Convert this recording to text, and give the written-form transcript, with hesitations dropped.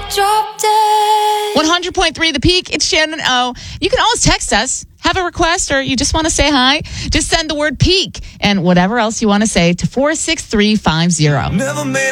Drop dead. 100.3 The Peak. It's Shannon O. You can always text us, have a request, or you just want to say hi. Just send the word peak and whatever else you want to say to 46350. Never made